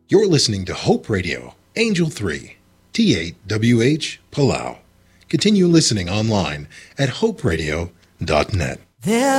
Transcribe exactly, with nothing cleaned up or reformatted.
You're listening to Hope Radio, Angel three, T eight W H, Palau. Continue listening online at hope radio dot net. There